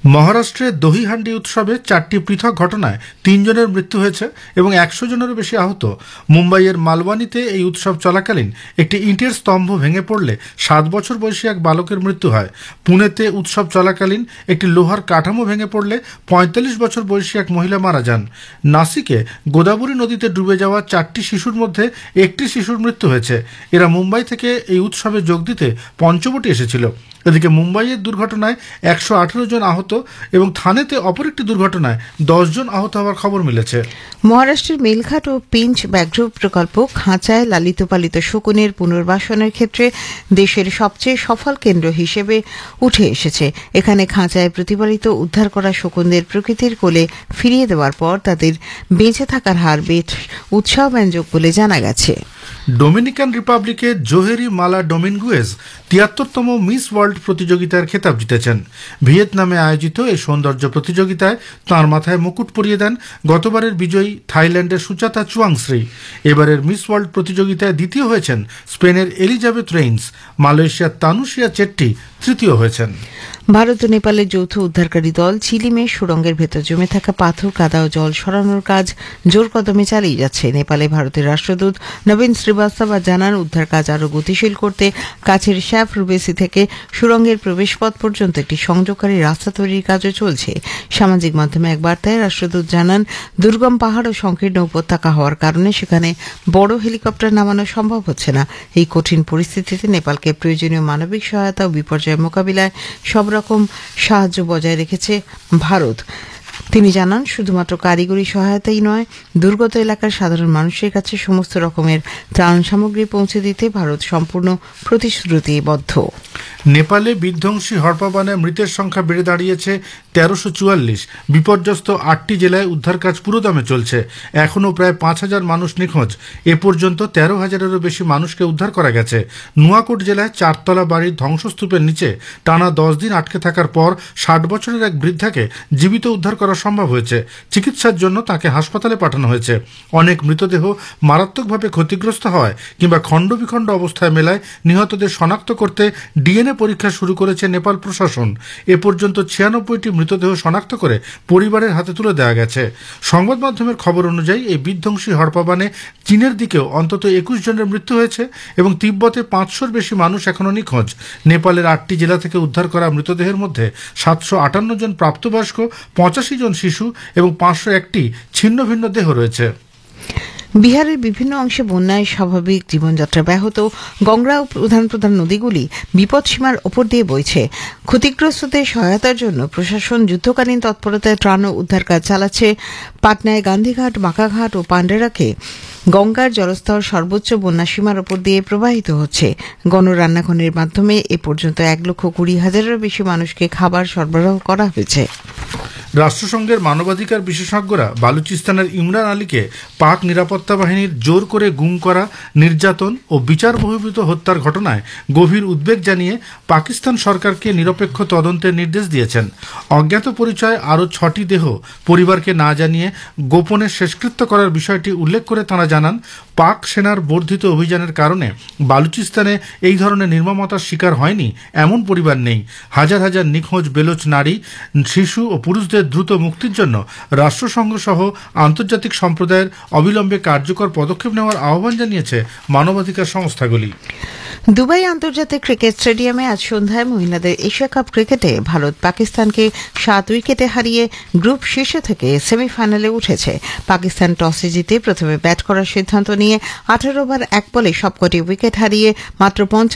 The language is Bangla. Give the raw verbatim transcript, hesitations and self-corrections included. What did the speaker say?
মহারাষ্ট্রের দহিহান্ডি উৎসবে চারটি পৃথক ঘটনায় তিনজনের মৃত্যু হয়েছে এবং একশো জনেরও বেশি আহত। মুম্বাইয়ের মালওয়ানিতে এই উৎসব চলাকালীন একটি ইটের স্তম্ভ ভেঙে পড়লে সাত বছর বয়সী এক বালকের মৃত্যু হয়। পুনেতে উৎসব চলাকালীন একটি লোহার কাঠামো ভেঙে পড়লে পঁয়তাল্লিশ বছর বয়সী এক মহিলা মারা যান। নাসিকে গোদাবরী নদীতে ডুবে যাওয়া চারটি শিশুর মধ্যে একটি শিশুর মৃত্যু হয়েছে। এরা মুম্বাই থেকে এই উৎসবে যোগ দিতে পঞ্চবটি এসেছিল। এদিকে মুম্বাইয়ের দুর্ঘটনায় একশো আঠারো জন আহত এবং থানেতে অপর একটি দুর্ঘটনায় দশ জন আহত হওয়ার খবর মিলেছে। মহারাষ্ট্রের মেলঘাট ও পিঞ্চ ব্যাঘ্র প্রকল্প খাঁচায় লালিত পালিত শকুনের পুনর্বাসনের ক্ষেত্রে দেশের সবচেয়ে সফল কেন্দ্র হিসেবে উঠে এসেছে। এখানে খাঁচায় প্রতিপালিত উদ্ধার করা শকুনদের প্রকৃতির কোলে ফিরিয়ে দেওয়ার পর তাদের বেঁচে থাকার হার বেশ উৎসাহব্যঞ্জক বলে জানা গেছে। ডোমিনিকান রিপাবলিকে জোহেরি মালা ডোমিনগুয়েজ তিয়াত্তরতম মিস ওয়ার্ল্ড প্রতিযোগিতার খেতাব জিতেছেন। ভিয়েতনামে আয়োজিত এই সৌন্দর্য প্রতিযোগিতায় তাঁর মাথায় মুকুট পরিয়ে দেন গতবারের বিজয়ী থাইল্যান্ডের সুচাতা চুয়াংশ্রী। এবারের মিস ওয়ার্ল্ড প্রতিযোগিতায় দ্বিতীয় হয়েছেন স্পেনের এলিজাবেথ রেইন্স। মালয়েশিয়ার তানুশিয়া চেট্টি তৃতীয় হয়েছেন। ভারত ও নেপালের যৌথ উদ্ধারকারী দল চিলিমে সুড়ঙ্গের ভেতর জমে থাকা পাথর, কাদা ও জল সরানোর কাজ জোর কদমে চালিয়ে যাচ্ছে। নেপালে ভারতের রাষ্ট্রদূত নবীন শ্রীবাস্তব জানান, উদ্ধার কাজ আরও গতিশীল করতে কাছের শ্যাফ রুবেসি থেকে সুড়ঙ্গের প্রবেশপথ পর্যন্ত একটি সংযোগকারী রাস্তা তৈরির কাজও চলছে। সামাজিক মাধ্যমে এক বার্তায় রাষ্ট্রদূত জানান, দুর্গম পাহাড় ও সংকীর্ণ উপত্যকা হওয়ার কারণে সেখানে বড় হেলিকপ্টার নামানো সম্ভব হচ্ছে না। এই কঠিন পরিস্থিতিতে নেপালকে প্রয়োজনীয় মানবিক সহায়তা ও বিপর্যয় মোকাবিলায় সব রকম সাহায্য বজায় রেখেছে ভারত। তিনি জানান, শুধুমাত্র কারিগরি সহায়তাই নয়, দুর্গত এলাকার সাধারণ মানুষের কাছে সমস্ত রকমের ত্রাণ সামগ্রী পৌঁছে দিতে ভারত সম্পূর্ণ প্রতিশ্রুতিবদ্ধ। নেপালে বিধ্বংসী হড়পা মৃতের সংখ্যা বেড়ে দাঁড়িয়েছে তেরোশো চুয়াল্লিশ। বিপর্যস্ত আটটি জেলায় উদ্ধার কাজ পুরোদমে চলছে। এখনও প্রায় পাঁচ হাজার মানুষ নিখোঁজ। এ পর্যন্ত তেরো হাজারেরও বেশি মানুষকে উদ্ধার করা গেছে। নুয়াকোট জেলায় চারতলা বাড়ির ধ্বংসস্তূপের নিচে টানা দশ দিন আটকে থাকার পর ষাট বছরের এক বৃদ্ধাকে জীবিত উদ্ধার করা সম্ভব হয়েছে। চিকিৎসার জন্য তাকে হাসপাতালে পাঠানো হয়েছে। অনেক মৃতদেহ মারাত্মকভাবে ক্ষতিগ্রস্ত হয় কিংবা খণ্ডবিখণ্ড অবস্থায় মেলায় নিহতদের শনাক্ত করতে ডিএনএ পরীক্ষা শুরু করেছে নেপাল প্রশাসন। এ পর্যন্ত ছিয়ানব্বইটি মৃতদেহ শনাক্ত করে পরিবারের হাতে তুলে দেওয়া গেছে। সংবাদ মাধ্যমের খবর অনুযায়ী এই বিধ্বংসী হড়পাবানে চীনের দিকেও অন্তত একুশ জনের মৃত্যু হয়েছে এবং তিব্বতে পাঁচশোর বেশি মানুষ এখনও নিখোঁজ। নেপালের আটটি জেলা থেকে উদ্ধার করা মৃতদেহের মধ্যে সাতশো আটান্ন জন প্রাপ্তবয়স্ক, পঁচাশি জন শিশু এবং পাঁচশো একটি ছিন্ন ভিন্ন দেহ রয়েছে। বিহারের বিভিন্ন অংশে বন্যায় স্বাভাবিক জীবনযাত্রা ব্যাহত। গঙ্গা ও প্রধান প্রধান নদীগুলি বিপদসীমার ওপর দিয়ে বইছে। ক্ষতিগ্রস্তদের সহায়তার জন্য প্রশাসন যুদ্ধকালীন তৎপরতায় ত্রাণ ও উদ্ধার কাজ চালাচ্ছে। পাটনায় গান্ধীঘাট, বাঁকাঘাট ও পান্ডেরাকে গঙ্গার জলস্তর সর্বোচ্চ বন্যাসীমার ওপর দিয়ে প্রবাহিত হচ্ছে। গণরান্নাঘরের মাধ্যমে এ পর্যন্ত এক লক্ষ কুড়ি হাজারেরও বেশি মানুষকে খাবার সরবরাহ করা হয়েছে। রাষ্ট্রসংঘের মানবাধিকার বিশেষজ্ঞরা বালুচিস্তানের ইমরান আলীকে পাক নিরাপত্তা বাহিনীর জোর করে গুম করা, নির্যাতন ও বিচার বহির্ভূত হত্যার ঘটনায় গভীর উদ্বেগ জানিয়ে পাকিস্তান সরকারকে নিরপেক্ষ তদন্তের নির্দেশ দিয়েছেন। অজ্ঞাত পরিচয় আরও ছটি দেহ পরিবারকে না জানিয়ে গোপনে শেষকৃত্য করার বিষয়টি উল্লেখ করে তাঁরা জানান, পাক সেনার বর্ধিত অভিযানের কারণে বালুচিস্তানে এই ধরনের নির্মমতার শিকার হয়নি এমন পরিবার নেই। হাজার হাজার নিখোঁজ বেলোচ নারী, শিশু ও পুরুষদের দ্রুত মুক্তির জন্য রাষ্ট্রসংঘ সহ আন্তর্জাতিক সম্প্রদায়ের অবিলম্বে কার্যকর পদক্ষেপ নেওয়ার আহ্বান জানিয়েছে মানবাধিকার সংস্থাগুলি। দুবাই আন্তর্জাতিক ক্রিকেট স্টেডিয়ামে আজ সন্ধ্যায় মহিলাদের এশিয়া কাপ ক্রিকেটে ভারত পাকিস্তানকে সাত উইকেটে হারিয়ে গ্রুপ শীর্ষ থেকে সেমিফাইনালে উঠেছে। পাকিস্তান টসে জিতে প্রথমে ব্যাট করার সিদ্ধান্ত নিয়ে আঠারো ওভার এক বলে সবকটি উইকেট হারিয়ে মাত্র পঞ্চাশ